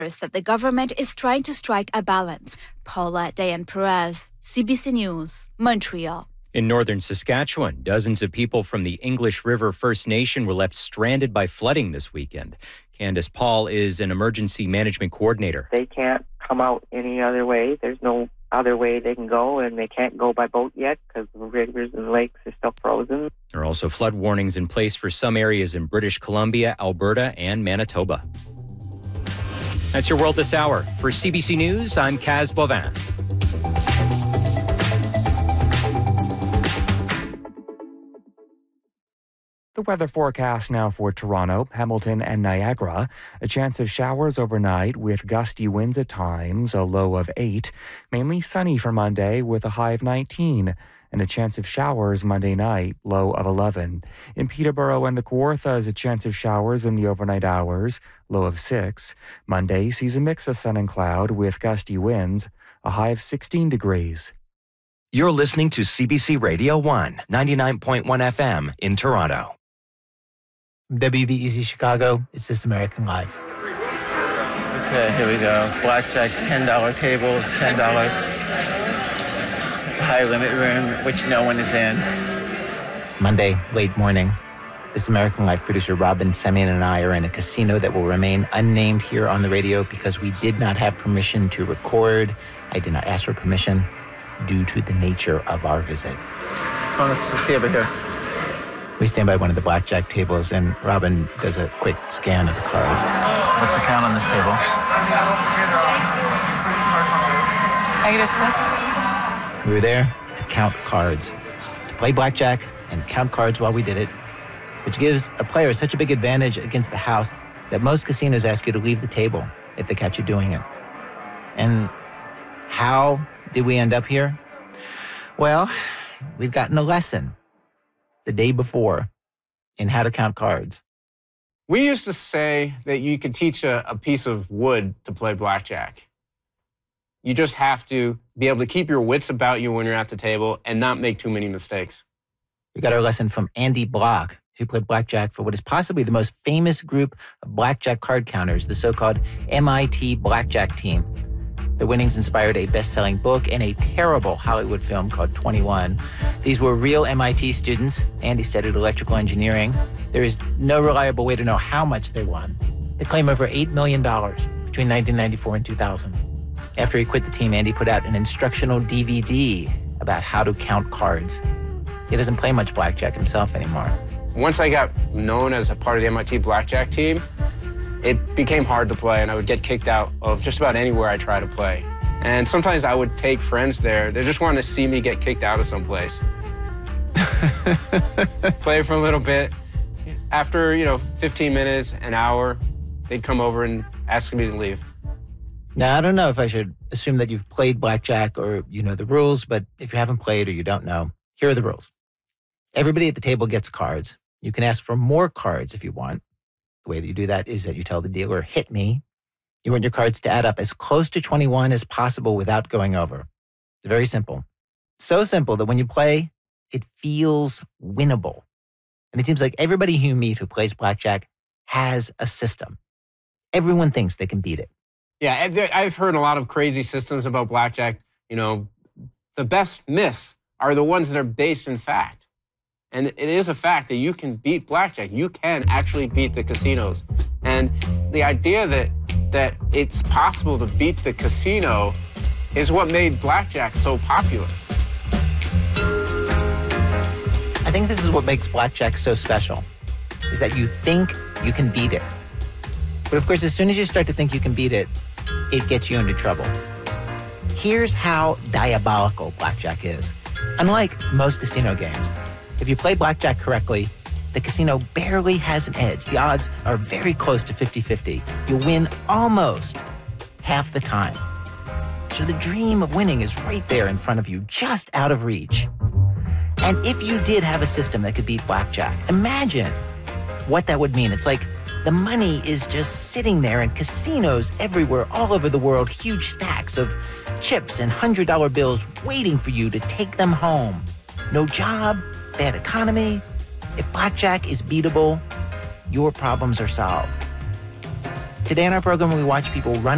that the government is trying to strike a balance. Paula Dayan-Perez, CBC News, Montreal. In northern Saskatchewan, dozens of people from the English River First Nation were left stranded by flooding this weekend. Candace Paul is an emergency management coordinator. They can't come out any other way. There's no other way they can go, and they can't go by boat yet because the rivers and lakes are still frozen. There are also flood warnings in place for some areas in British Columbia, Alberta, and Manitoba. That's your World This Hour. For CBC News, I'm Kaz Bovin. The weather forecast now for Toronto, Hamilton, and Niagara. A chance of showers overnight with gusty winds at times, a low of 8. Mainly sunny for Monday with a high of 19. And a chance of showers Monday night, low of 11. In Peterborough and the Kawarthas, a chance of showers in the overnight hours, low of 6. Monday sees a mix of sun and cloud with gusty winds, a high of 16 degrees. You're listening to CBC Radio 1, 99.1 FM in Toronto. WBEZ Chicago, it's This American Life. Okay, here we go. Blackjack, $10 tables, $10. High limit room, which no one is in. Monday, late morning. This American Life producer Robin Semyon and I are in a casino that will remain unnamed here on the radio because we did not have permission to record. I did not ask for permission due to the nature of our visit. Come on, let's see over here. We stand by one of the blackjack tables, and Robin does a quick scan of the cards. What's the count on this table? -6. We were there to count cards, to play blackjack and count cards while we did it, which gives a player such a big advantage against the house that most casinos ask you to leave the table if they catch you doing it. And how did we end up here? Well, we've gotten a lesson the day before in how to count cards. We used to say that you could teach a piece of wood to play blackjack. You just have to be able to keep your wits about you when you're at the table and not make too many mistakes. We got our lesson from Andy Block, who played blackjack for what is possibly the most famous group of blackjack card counters, the so-called MIT Blackjack Team. The winnings inspired a best-selling book and a terrible Hollywood film called 21. These were real MIT students. Andy studied electrical engineering. There is no reliable way to know how much they won. They claim over $8 million between 1994 and 2000. After he quit the team, Andy put out an instructional DVD about how to count cards. He doesn't play much blackjack himself anymore. Once I got known as a part of the MIT Blackjack team, it became hard to play, and I would get kicked out of just about anywhere I try to play. And sometimes I would take friends there. They just wanted to see me get kicked out of someplace. Play for a little bit. After, 15 minutes, an hour, they'd come over and ask me to leave. Now, I don't know if I should assume that you've played blackjack or you know the rules, but if you haven't played or you don't know, here are the rules. Everybody at the table gets cards. You can ask for more cards if you want. The way that you do that is that you tell the dealer, hit me. You want your cards to add up as close to 21 as possible without going over. It's very simple. So simple that when you play, it feels winnable. And it seems like everybody you meet who plays blackjack has a system. Everyone thinks they can beat it. Yeah, I've heard a lot of crazy systems about blackjack. The best myths are the ones that are based in fact. And it is a fact that you can beat blackjack. You can actually beat the casinos. And the idea that it's possible to beat the casino is what made blackjack so popular. I think this is what makes blackjack so special, is that you think you can beat it. But of course, as soon as you start to think you can beat it, it gets you into trouble. Here's how diabolical blackjack is. Unlike most casino games, if you play blackjack correctly, the casino barely has an edge. The odds are very close to 50-50. You'll win almost half the time. So the dream of winning is right there in front of you, just out of reach. And if you did have a system that could beat blackjack, imagine what that would mean. It's like the money is just sitting there in casinos everywhere, all over the world, huge stacks of chips and $100 bills waiting for you to take them home. No job, bad economy. If blackjack is beatable, your problems are solved. Today on our program, we watch people run